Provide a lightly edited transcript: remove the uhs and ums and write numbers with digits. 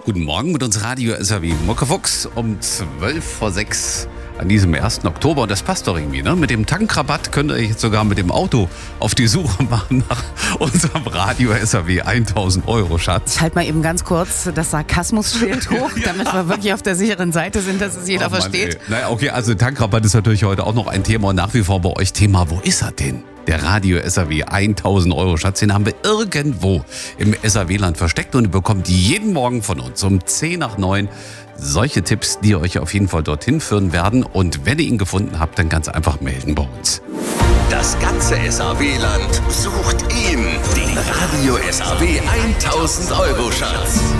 Guten Morgen mit uns Radio SAW Muckefuchs um 5:12 an diesem 1. Oktober. Und das passt doch irgendwie, ne? Mit dem Tankrabatt könnt ihr jetzt sogar mit dem Auto auf die Suche machen nach unserem Radio SAW 1000 Euro, Schatz. Ich halte mal eben ganz kurz das Sarkasmusschild hoch, damit wir wirklich auf der sicheren Seite sind, dass es jeder versteht. Naja, okay, also Tankrabatt ist natürlich heute auch noch ein Thema und nach wie vor bei euch Thema, wo ist er denn? Der Radio SAW 1000 Euro Schatz, den haben wir irgendwo im SAW-Land versteckt und ihr bekommt jeden Morgen von uns um 8:50 solche Tipps, die euch auf jeden Fall dorthin führen werden. Und wenn ihr ihn gefunden habt, dann ganz einfach melden bei uns. Das ganze SAW-Land sucht ihn, den Radio SAW 1000 Euro Schatz.